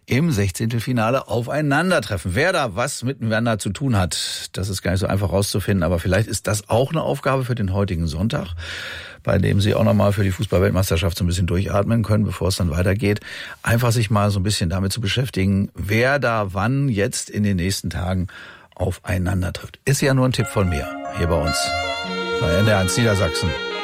im 16. aufeinandertreffen. Wer da was miteinander zu tun hat, das ist gar nicht so einfach rauszufinden, aber vielleicht ist das auch eine Aufgabe für den heutigen Sonntag, bei dem Sie auch nochmal für die Fußball-Weltmeisterschaft so ein bisschen durchatmen können, bevor es dann weitergeht. Einfach sich mal so ein bisschen damit zu beschäftigen, wer da wann jetzt in den nächsten Tagen aufeinander trifft. Ist ja nur ein Tipp von mir, hier bei uns, bei NDR 1 Niedersachsen.